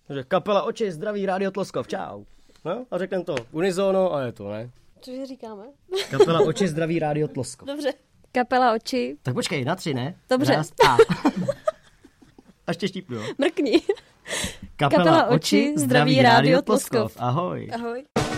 Že kapela Oči, zdraví, Rádio Tloskov, čau. No, a řekneme to unizono a je to, ne? Cože říkáme? Kapela Oči, zdraví, Rádio Tloskov. Dobře. Kapela Oči. Tak počkej, na 3, ne? Dobře. Raz, a. Ještě štípnu, jo? Mrkni. Kapela Oči, zdraví, Rádio Tloskov. Ahoj. Ahoj.